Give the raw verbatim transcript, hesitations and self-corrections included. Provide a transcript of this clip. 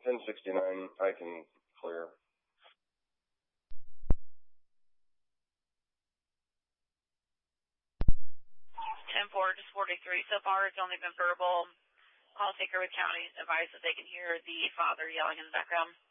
ten sixty-nine, I can clear. ten four, just forty-three. So far, it's only been verbal. Call taker with county advice that they can hear the father yelling in the background.